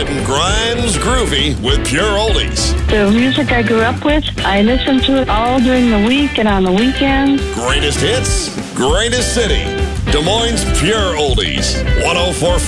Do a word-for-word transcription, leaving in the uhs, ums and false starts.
Getting Grimes groovy with Pure Oldies. The music I grew up with, I listen to it all during the week and on the weekends. Greatest hits, greatest city. Des Moines Pure Oldies. one oh four point five